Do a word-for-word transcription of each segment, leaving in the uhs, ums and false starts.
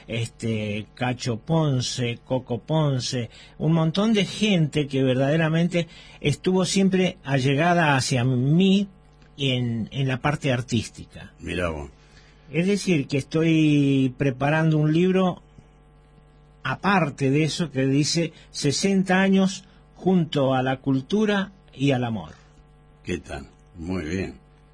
este Cacho Ponce, Coco Ponce, un montón de gente que verdaderamente estuvo siempre allegada hacia mí en, en la parte artística. Mirá vos. Es decir, que estoy preparando un libro aparte de eso que dice sesenta años junto a la cultura y al amor. ¿Qué tal? Muy bien.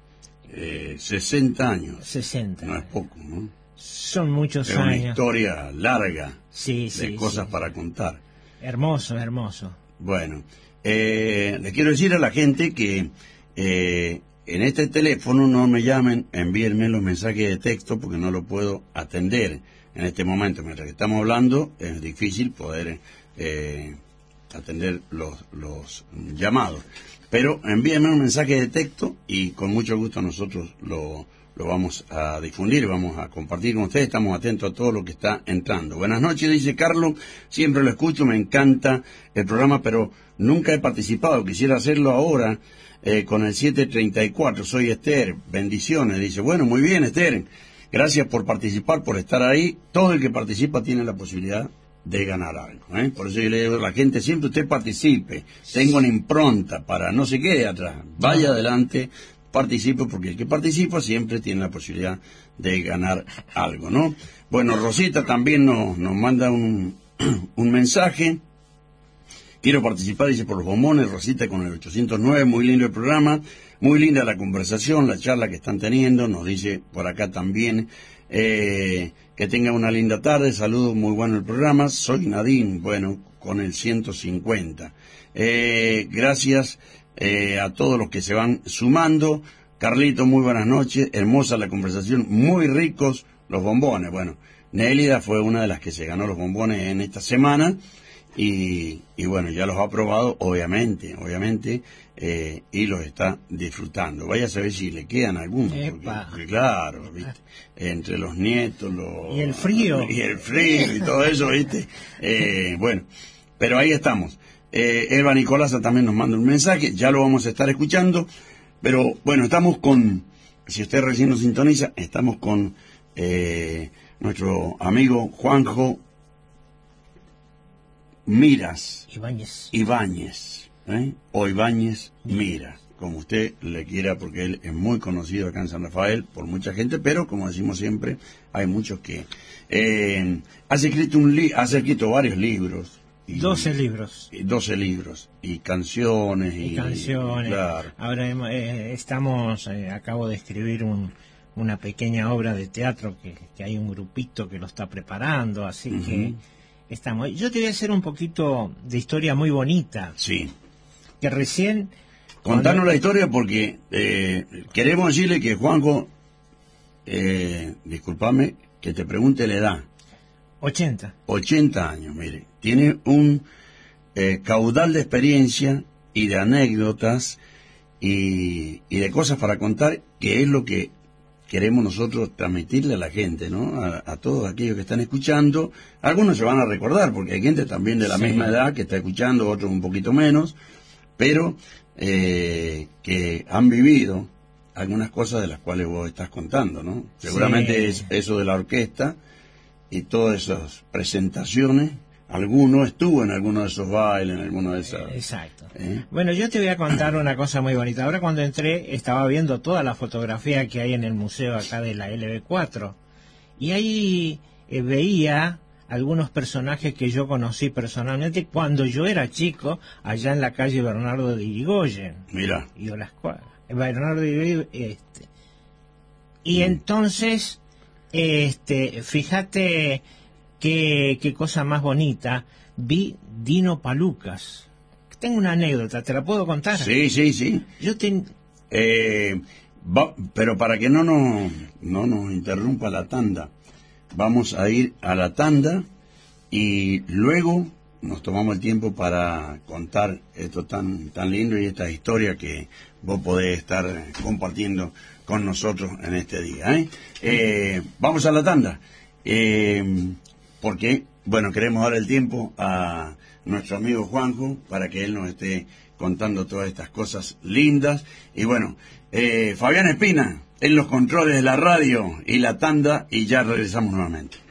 Eh, sesenta años. sesenta. No es poco, ¿no? Son muchos es años. Es una historia larga sí, de sí, cosas sí. para contar. Hermoso, hermoso. Bueno, eh, le quiero decir a la gente que eh, en este teléfono no me llamen, envíenme los mensajes de texto porque no lo puedo atender en este momento. Mientras que estamos hablando es difícil poder eh, atender los, los llamados. Pero envíenme un mensaje de texto y con mucho gusto nosotros lo, lo vamos a difundir, vamos a compartir con ustedes. Estamos atentos a todo lo que está entrando. Buenas noches, dice Carlos. Siempre lo escucho, me encanta el programa, pero nunca he participado. Quisiera hacerlo ahora eh, con el siete treinta y cuatro. Soy Esther. Bendiciones. Dice, bueno, muy bien, Esther. Gracias por participar, por estar ahí. Todo el que participa tiene la posibilidad de ganar algo, ¿eh? Por eso yo le digo a la gente, siempre usted participe, tenga una impronta para no se quede atrás, vaya adelante, participe, porque el que participa siempre tiene la posibilidad de ganar algo, ¿no? Bueno, Rosita también nos, nos manda un, un mensaje. Quiero participar, dice, por los bombones, Rosita con el ochocientos nueve, muy lindo el programa, muy linda la conversación, la charla que están teniendo, nos dice por acá también. Eh, que tenga una linda tarde, saludos, muy bueno el programa, soy Nadine, bueno, con el ciento cincuenta. Eh, gracias eh, a todos los que se van sumando. Carlito, muy buenas noches, hermosa la conversación, muy ricos los bombones. Bueno, Nélida fue una de las que se ganó los bombones en esta semana y, y bueno, ya los ha probado, obviamente, obviamente, eh, y los está disfrutando. Vaya a saber si le quedan algunos, porque, porque claro, ¿viste? Entre los nietos, los, y el frío, y el frío y todo eso, ¿viste? Eh, bueno, pero ahí estamos. Eh, Elba Nicolasa también nos manda un mensaje, ya lo vamos a estar escuchando, pero bueno, estamos con, si usted recién nos sintoniza, estamos con eh, nuestro amigo Juanjo Miras Ibáñez, Ibáñez ¿eh? o Ibáñez Miras, como usted le quiera, porque él es muy conocido acá en San Rafael por mucha gente, pero como decimos siempre, hay muchos que eh, has escrito un li has escrito varios libros. Y, doce libros. Y doce libros. Y canciones. Y, y canciones. Claro. Ahora eh, estamos, eh, acabo de escribir un, una pequeña obra de teatro que, que hay un grupito que lo está preparando, así uh-huh. que estamos. Yo te voy a hacer un poquito de historia muy bonita. Sí. Que recién... Contanos cuando... la historia porque eh, queremos decirle que Juanjo, eh, discúlpame, que te pregunte la edad. ochenta. ochenta años, mire. Tiene un eh, caudal de experiencia y de anécdotas y, y de cosas para contar, que es lo que queremos nosotros transmitirle a la gente, ¿no? A, a todos aquellos que están escuchando. Algunos se van a recordar, porque hay gente también de la sí. misma edad que está escuchando, otros un poquito menos, pero eh, que han vivido algunas cosas de las cuales vos estás contando, ¿no? Seguramente sí. es eso de la orquesta y todas esas presentaciones. Alguno estuvo en alguno de esos bailes, en alguno de esas... Exacto. ¿Eh? Bueno, yo te voy a contar una cosa muy bonita. Ahora cuando entré, estaba viendo toda la fotografía que hay en el museo acá de la L B cuatro. Y ahí eh, veía algunos personajes que yo conocí personalmente cuando yo era chico, allá en la calle Bernardo de Irigoyen. Mira. Y yo las cuadras. Bernardo de Irigoyen, este. Y mm. entonces, este, fíjate... Qué, qué cosa más bonita, vi Dino Palucas. Tengo una anécdota, ¿te la puedo contar? Sí, sí, sí. Yo ten... eh, va, pero para que no nos, no nos interrumpa la tanda, vamos a ir a la tanda y luego nos tomamos el tiempo para contar esto tan, tan lindo y esta historia que vos podés estar compartiendo con nosotros en este día. ¿eh? Eh, vamos a la tanda. Eh, porque, bueno, queremos dar el tiempo a nuestro amigo Juanjo para que él nos esté contando todas estas cosas lindas. Y bueno, eh, Fabián Espina, en los controles de la radio y la tanda, y ya regresamos nuevamente.